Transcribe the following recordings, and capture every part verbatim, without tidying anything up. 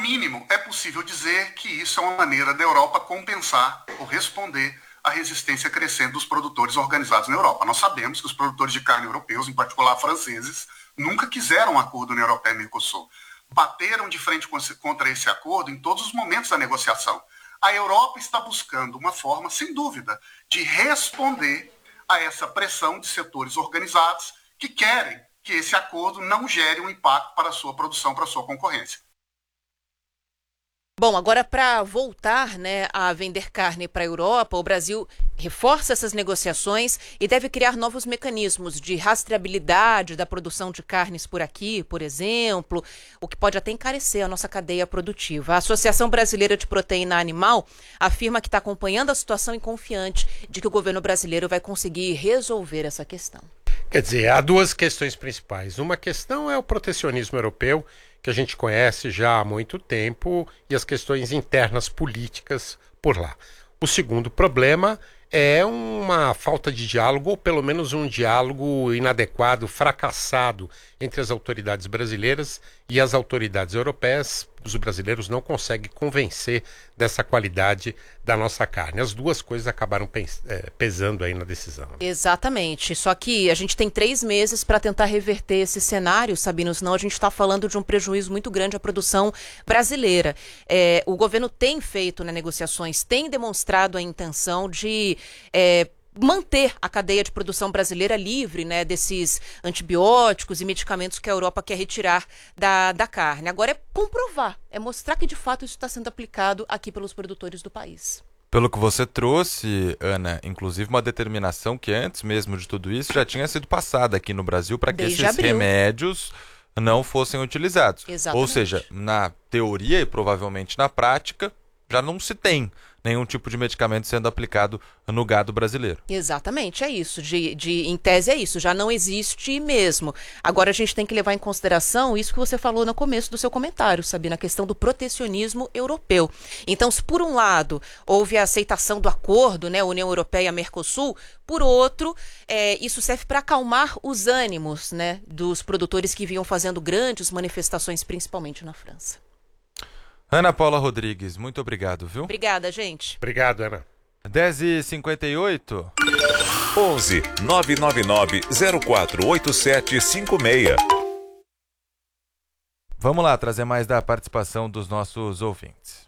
mínimo, é possível dizer que isso é uma maneira da Europa compensar ou responder à resistência crescente dos produtores organizados na Europa. Nós sabemos que os produtores de carne europeus, em particular franceses, nunca quiseram um acordo União Europeia-Mercosul. Bateram de frente contra esse acordo em todos os momentos da negociação. A Europa está buscando uma forma, sem dúvida, de responder a essa pressão de setores organizados que querem que esse acordo não gere um impacto para a sua produção, para a sua concorrência. Bom, agora para voltar, né, a vender carne para a Europa, o Brasil reforça essas negociações e deve criar novos mecanismos de rastreabilidade da produção de carnes por aqui, por exemplo, o que pode até encarecer a nossa cadeia produtiva. A Associação Brasileira de Proteína Animal afirma que está acompanhando a situação e confiante de que o governo brasileiro vai conseguir resolver essa questão. Quer dizer, há duas questões principais. Uma questão é o protecionismo europeu, que a gente conhece já há muito tempo, e as questões internas políticas por lá. O segundo problema é uma falta de diálogo, ou pelo menos um diálogo inadequado, fracassado entre as autoridades brasileiras e as autoridades europeias. Os brasileiros não conseguem convencer dessa qualidade da nossa carne. As duas coisas acabaram pesando aí na decisão. Exatamente. Só que a gente tem três meses para tentar reverter esse cenário, Sabino, senão a gente está falando de um prejuízo muito grande à produção brasileira. É, o governo tem feito, né, negociações, tem demonstrado a intenção de É, manter a cadeia de produção brasileira livre, né, desses antibióticos e medicamentos que a Europa quer retirar da, da carne. Agora é comprovar, é mostrar que de fato isso está sendo aplicado aqui pelos produtores do país. Pelo que você trouxe, Ana, inclusive uma determinação que antes mesmo de tudo isso já tinha sido passada aqui no Brasil para que Desde esses abril. remédios não fossem utilizados. Exatamente. Ou seja, na teoria e provavelmente na prática, já não se tem nenhum tipo de medicamento sendo aplicado no gado brasileiro. Exatamente, é isso. De, de, em tese é isso, já não existe mesmo. Agora a gente tem que levar em consideração isso que você falou no começo do seu comentário, Sabina, a questão do protecionismo europeu. Então, se por um lado houve a aceitação do acordo, né, União Europeia-Mercosul, por outro, é, isso serve para acalmar os ânimos, né, dos produtores que vinham fazendo grandes manifestações, principalmente na França. Ana Paula Rodrigues, muito obrigado, viu? Obrigada, gente. Obrigado, Ana. dez e cinquenta e oito. onze nove nove nove zero quatro oito sete cinco seis. Vamos lá, trazer mais da participação dos nossos ouvintes.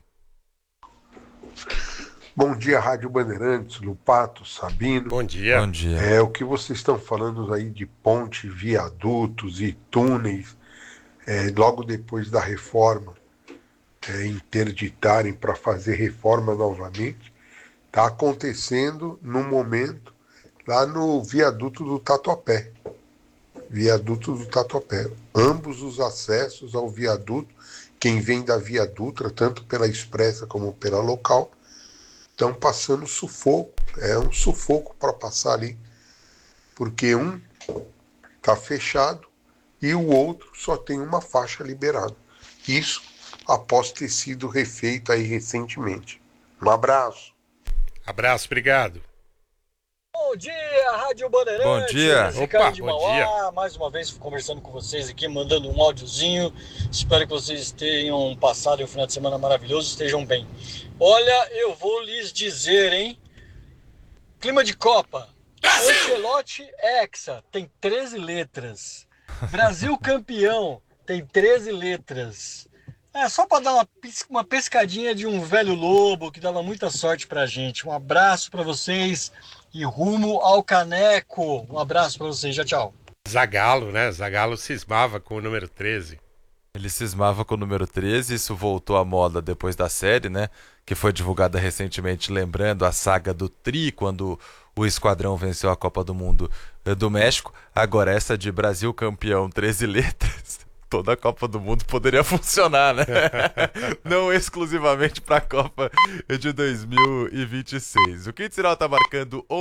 Bom dia, Rádio Bandeirantes, Lupato, Sabino. Bom dia. Bom dia. É, o que vocês estão falando aí de ponte, viadutos e túneis, é, logo depois da reforma, é, interditarem para fazer reforma novamente, está acontecendo no momento lá no viaduto do Tatuapé. Viaduto do Tatuapé. Ambos os acessos ao viaduto, quem vem da Via Dutra, tanto pela expressa como pela local, estão passando sufoco. É um sufoco para passar ali, porque um está fechado e o outro só tem uma faixa liberada. Isso após ter sido refeito aí recentemente. Um abraço. Abraço, obrigado. Bom dia, Rádio Bandeirantes. Bom dia. Opa, de bom Mauá, dia. mais uma vez conversando com vocês aqui, mandando um áudiozinho. Espero que vocês tenham passado um final de semana maravilhoso, estejam bem. Olha, eu vou lhes dizer, hein? Clima de Copa. Ancelotti Hexa tem treze letras. Brasil campeão tem treze letras. É só para dar uma, uma pescadinha de um velho lobo que dava muita sorte pra gente. Um abraço para vocês e rumo ao caneco. Um abraço para vocês, já tchau. Zagallo, né? Zagallo cismava com o número treze. Ele cismava com o número treze, isso voltou à moda depois da série, né? Que foi divulgada recentemente, lembrando a saga do Tri, quando o Esquadrão venceu a Copa do Mundo do México. Agora essa de Brasil campeão, treze letras, toda a Copa do Mundo poderia funcionar, né? Não exclusivamente para a Copa de dois mil e vinte e seis. O Quinto Sinal está marcando